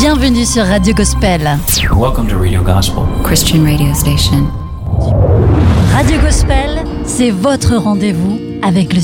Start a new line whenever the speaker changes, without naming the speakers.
Bienvenue sur Radio Gospel.
Welcome to Radio Gospel,
Christian radio station.
Radio Gospel, c'est votre rendez-vous avec le